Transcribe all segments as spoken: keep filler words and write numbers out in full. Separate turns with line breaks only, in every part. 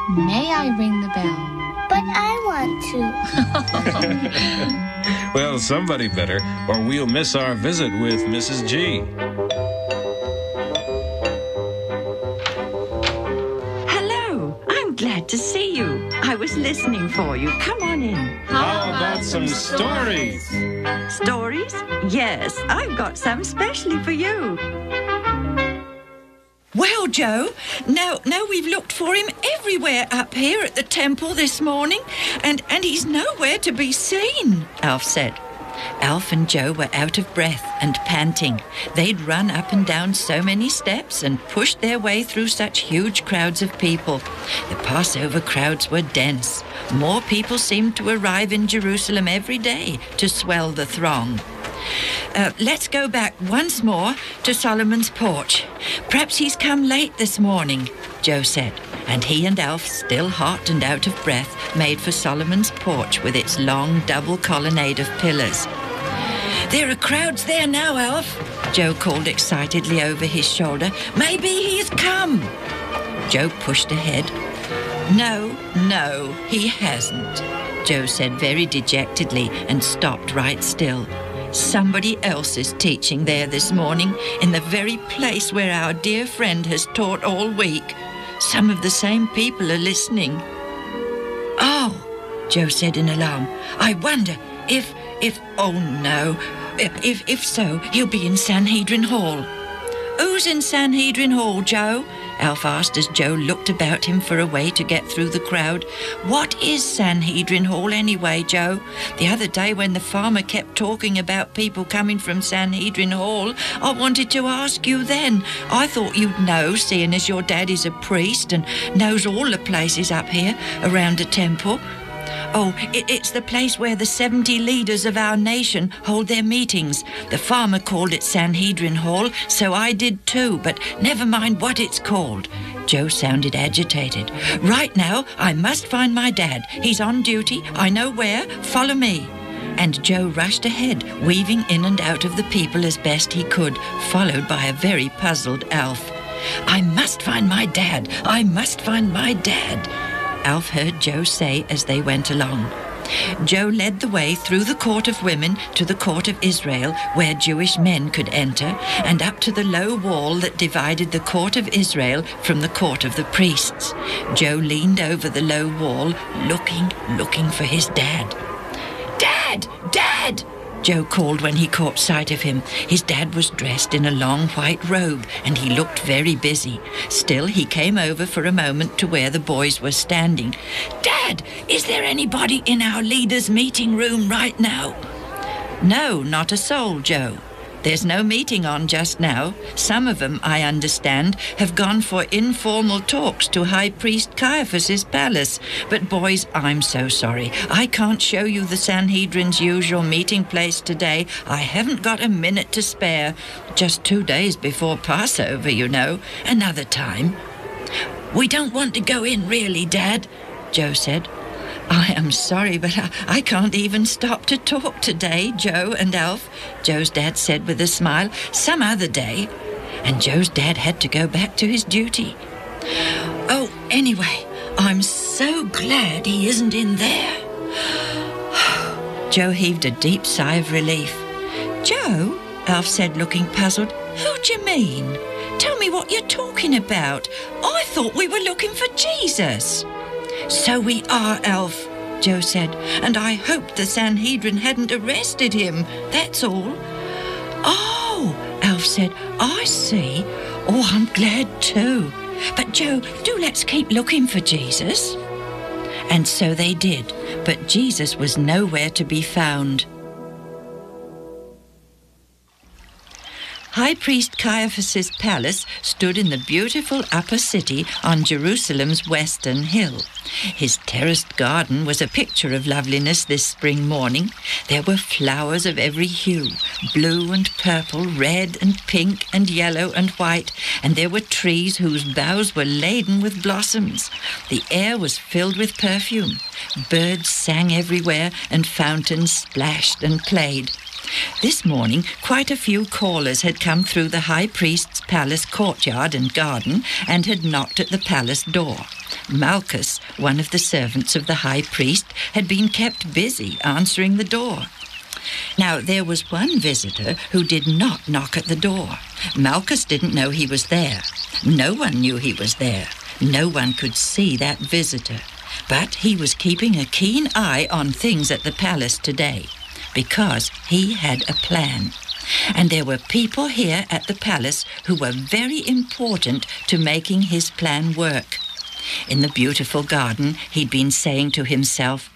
May I ring the bell?
But I want to.
Well, somebody better, or we'll miss our visit with Missus G.
Hello, I'm glad to see you. I was listening for you. Come on in.
How about some stories?
Stories? Yes, I've got some specially for you.
Well, Joe, now now we've looked for him everywhere up here at the temple this morning, and, and he's nowhere to be seen, Alf said. Alf and Joe were out of breath and panting. They'd run up and down so many steps and pushed their way through such huge crowds of people. The Passover crowds were dense. More people seemed to arrive in Jerusalem every day to swell the throng. Uh, let's go back once more to Solomon's porch. Perhaps he's come late this morning, Joe said, and he and Alf, still hot and out of breath, made for Solomon's porch with its long double colonnade of pillars. There are crowds there now, Alf, Joe called excitedly over his shoulder. Maybe he's come. Joe pushed ahead. No, no, he hasn't, Joe said very dejectedly and stopped right still. Somebody else is teaching there this morning, in the very place where our dear friend has taught all week. Some of the same people are listening. Oh, Joe said in alarm. I wonder if, if, oh no, if, if so, he'll be in Sanhedrin Hall. Who's in Sanhedrin Hall, Joe? Alf asked as Joe looked about him for a way to get through the crowd. What is Sanhedrin Hall anyway, Joe? The other day when the farmer kept talking about people coming from Sanhedrin Hall, I wanted to ask you then. I thought you'd know, seeing as your dad is a priest and knows all the places up here around the temple. Oh, it, it's the place where the seventy leaders of our nation hold their meetings. The farmer called it Sanhedrin Hall, so I did too, but never mind what it's called. Joe sounded agitated. Right now, I must find my dad. He's on duty. I know where. Follow me. And Joe rushed ahead, weaving in and out of the people as best he could, followed by a very puzzled Alf. I must find my dad. I must find my dad. Alf heard Joe say as they went along. Joe led the way through the court of women to the court of Israel, where Jewish men could enter, and up to the low wall that divided the court of Israel from the court of the priests. Joe leaned over the low wall, looking, looking for his dad. Dad! Dad! Joe called when he caught sight of him. His dad was dressed in a long white robe, and he looked very busy. Still, he came over for a moment to where the boys were standing. Dad, is there anybody in our leaders' meeting room right now? No, not a soul, Joe. There's no meeting on just now. Some of them, I understand, have gone for informal talks to High Priest Caiaphas's palace. But boys, I'm so sorry. I can't show you the Sanhedrin's usual meeting place today. I haven't got a minute to spare. Just two days before Passover, you know. Another time. We don't want to go in, really, Dad, Joe said. I am sorry, but I, I can't even stop to talk today, Joe and Alf, Joe's dad said with a smile. Some other day. And Joe's dad had to go back to his duty. Oh, anyway, I'm so glad he isn't in there. Joe heaved a deep sigh of relief. Joe, Alf said, looking puzzled, who do you mean? Tell me what you're talking about. I thought we were looking for Jesus. So we are, Alf, Joe said, and I hoped the Sanhedrin hadn't arrested him, that's all. Oh, Alf said, I see. Oh, I'm glad too. But, Joe, do let's keep looking for Jesus. And so they did, but Jesus was nowhere to be found. High Priest Caiaphas's palace stood in the beautiful upper city on Jerusalem's western hill. His terraced garden was a picture of loveliness this spring morning. There were flowers of every hue, blue and purple, red and pink and yellow and white, and there were trees whose boughs were laden with blossoms. The air was filled with perfume. Birds sang everywhere and fountains splashed and played. This morning, quite a few callers had come through the high priest's palace courtyard and garden and had knocked at the palace door. Malchus, one of the servants of the high priest, had been kept busy answering the door. Now, there was one visitor who did not knock at the door. Malchus didn't know he was there. No one knew he was there. No one could see that visitor. But he was keeping a keen eye on things at the palace today, because he had a plan. And there were people here at the palace who were very important to making his plan work. In the beautiful garden, he'd been saying to himself,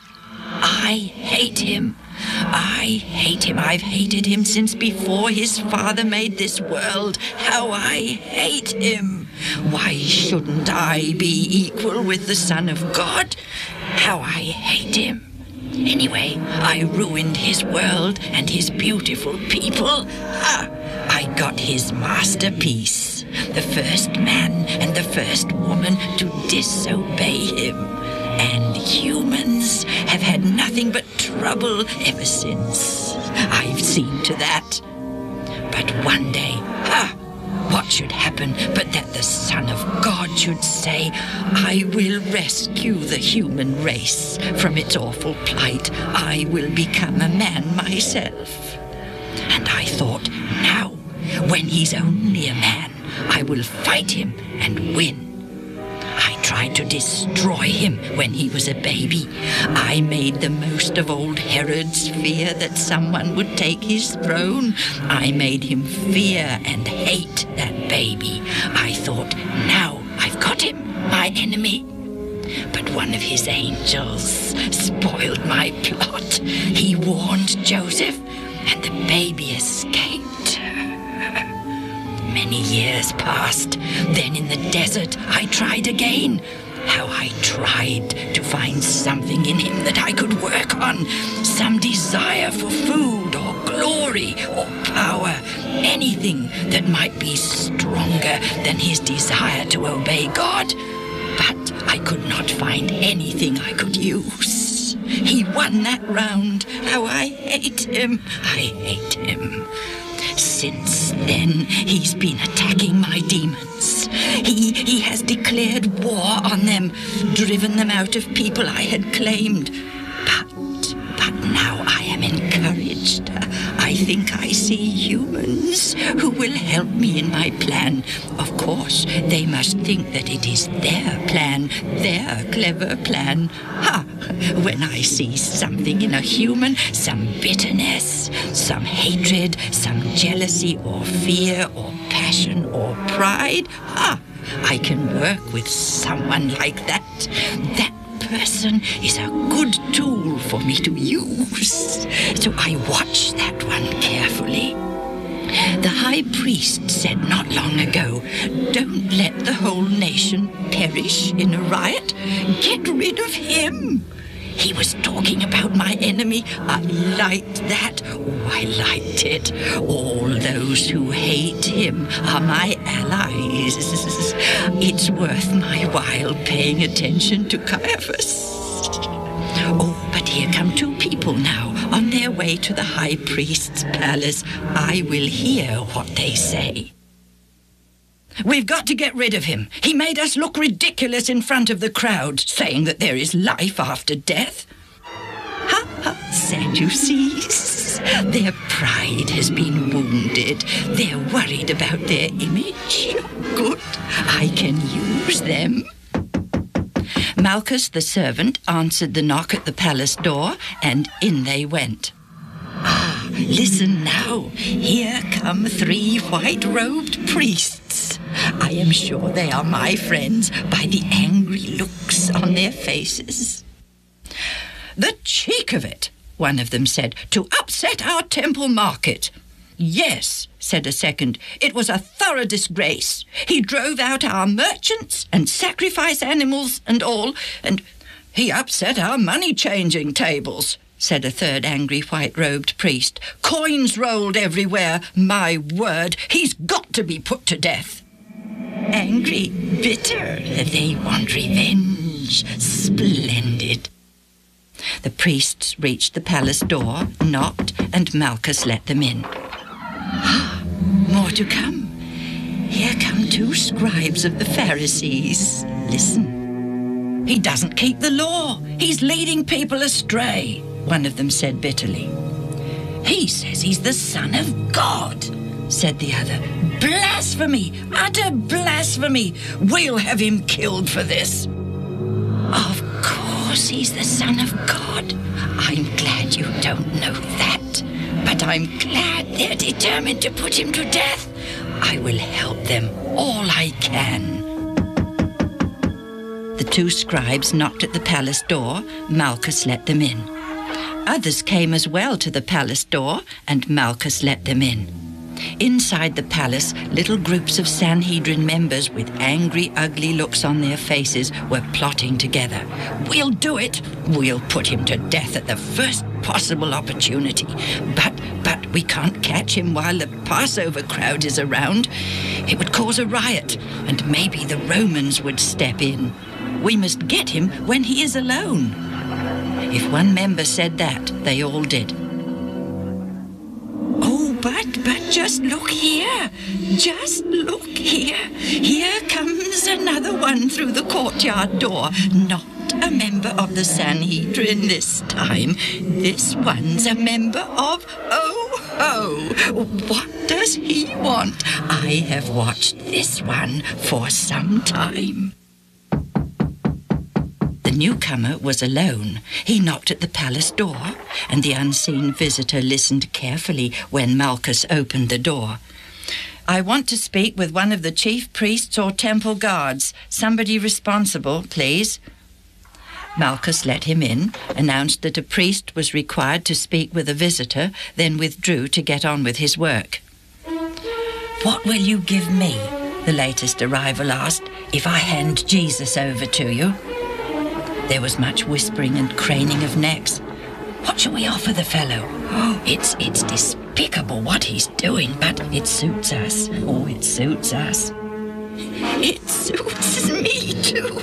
I hate him. I hate him. I've hated him since before his father made this world. How I hate him. Why shouldn't I be equal with the Son of God? How I hate him. Anyway, I ruined his world and his beautiful people. Ha! I got his masterpiece, the first man and the first woman to disobey him. And humans have had nothing but trouble ever since. I've seen to that. But one day, ha! What should happen but that the Son of God should say, I will rescue the human race from its awful plight. I will become a man myself. And I thought, now, when he's only a man, I will fight him and win. I tried to destroy him when he was a baby. I made the most of old Herod's fear that someone would take his throne. I made him fear and hate that baby. I thought, now I've got him, my enemy. But one of his angels spoiled my plot. He warned Joseph, and the baby escaped. Many years passed. Then in the desert, I tried again. How I tried to find something in him that I could work on. Some desire for food or glory or power. Anything that might be stronger than his desire to obey God. But I could not find anything I could use. He won that round. How I hate him. I hate him. Since then, he's been attacking my demons. He, he has declared war on them, driven them out of people I had claimed. But, but now I am encouraged. I think I see humans who will help me in my plan. Of course, they must think that it is their plan, their clever plan. Ha! When I see something in a human, some bitterness, some hatred, some jealousy or fear or passion or pride, ha! I can work with someone like that. That person is a good tool for me to use. So I watch that one carefully. The high priest said not long ago, don't let the whole nation perish in a riot. Get rid of him. He was talking about my enemy. I liked that. Oh, I liked it. All those who hate him are my allies. It's worth my while paying attention to Caiaphas. Oh, but here come two people now on their way to the high priest's palace. I will hear what they say. We've got to get rid of him. He made us look ridiculous in front of the crowd, saying that there is life after death. Ha ha, Sadducees. Their pride has been wounded. They're worried about their image. Good, I can use them. Malchus the servant answered the knock at the palace door, and in they went. Ah, listen now. Here come three white-robed priests. I am sure they are my friends by the angry looks on their faces. The cheek of it, one of them said, to upset our temple market. Yes, said a second, it was a thorough disgrace. He drove out our merchants and sacrifice animals and all, and he upset our money-changing tables, said a third angry white-robed priest. Coins rolled everywhere. My word, he's got to be put to death. Angry, bitter, they want revenge. Splendid. The priests reached the palace door, knocked, and Malchus let them in. More to come. Here come two scribes of the Pharisees. Listen. He doesn't keep the law. He's leading people astray, one of them said bitterly. He says he's the Son of God, said the other. Blasphemy! Utter blasphemy! We'll have him killed for this. Of course he's the Son of God. I'm glad you don't know that. But I'm glad they're determined to put him to death. I will help them all I can. The two scribes knocked at the palace door. Malchus let them in. Others came as well to the palace door, and Malchus let them in. Inside the palace, little groups of Sanhedrin members with angry, ugly looks on their faces were plotting together. We'll do it. We'll put him to death at the first possible opportunity. But, but we can't catch him while the Passover crowd is around. It would cause a riot, and maybe the Romans would step in. We must get him when he is alone. If one member said that, they all did. But, but just look here. Just look here. Here comes another one through the courtyard door. Not a member of the Sanhedrin this time. This one's a member of Oh Ho. What does he want? I have watched this one for some time. The newcomer was alone. He knocked at the palace door, and the unseen visitor listened carefully when Malchus opened the door. I want to speak with one of the chief priests or temple guards. Somebody responsible, please. Malchus let him in, announced that a priest was required to speak with a visitor, then withdrew to get on with his work. What will you give me, the latest arrival asked, if I hand Jesus over to you? There was much whispering and craning of necks. What shall we offer the fellow? Oh, it's, it's despicable what he's doing, but it suits us. Oh, it suits us. It suits me too.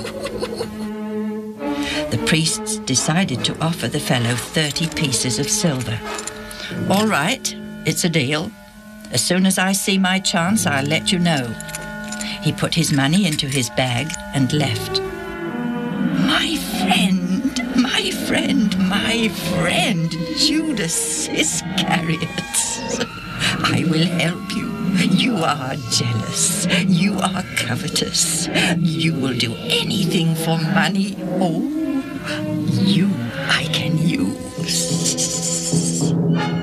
The priests decided to offer the fellow thirty pieces of silver. All right, it's a deal. As soon as I see my chance, I'll let you know. He put his money into his bag and left. My friend, my friend, my friend, Judas Iscariot. I will help you. You are jealous. You are covetous. You will do anything for money. Oh, you I can use.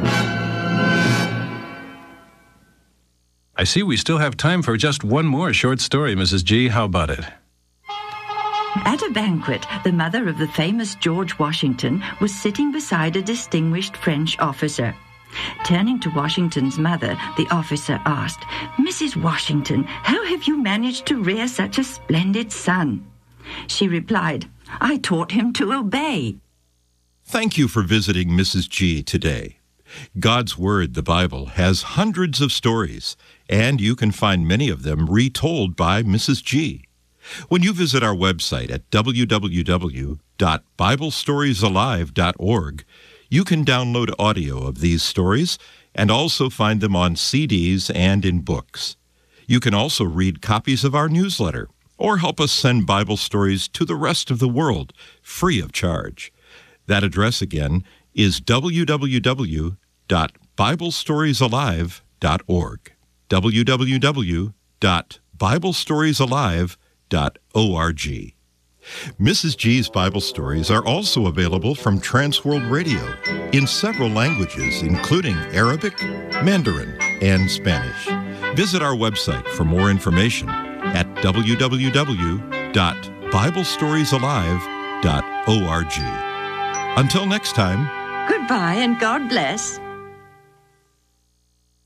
I see we still have time for just one more short story, Missus G. How about it?
At a banquet, the mother of the famous George Washington was sitting beside a distinguished French officer. Turning to Washington's mother, the officer asked, "Missus Washington, how have you managed to rear such a splendid son?" She replied, "I taught him to obey."
Thank you for visiting Missus G today. God's Word, the Bible, has hundreds of stories, and you can find many of them retold by Missus G. When you visit our website at w w w dot bible stories alive dot org, you can download audio of these stories and also find them on C Ds and in books. You can also read copies of our newsletter or help us send Bible stories to the rest of the world free of charge. That address again is w w w dot bible stories alive dot org. w w w dot bible stories alive dot org. Missus G's Bible stories are also available from Transworld Radio in several languages, including Arabic, Mandarin, and Spanish. Visit our website for more information at w w w dot bible stories alive dot org. Until next time,
Goodbye and God bless.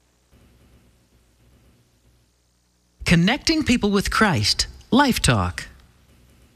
Connecting people with Christ. Life Talk.